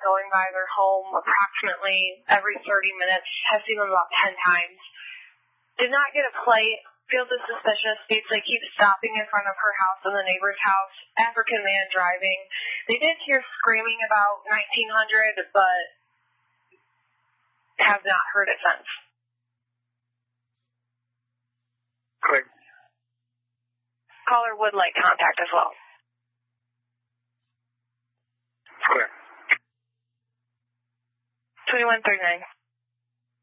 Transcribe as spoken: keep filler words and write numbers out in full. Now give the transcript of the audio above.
going by their home approximately every thirty minutes. Has seen them about ten times. Did not get a plate. Feels is suspicious. States they keep stopping in front of her house and the neighbor's house. African man driving. They did hear screaming about nineteen hundred, but have not heard it since. Clear. Caller would like contact as well. Clear. twenty-one thirty-nine.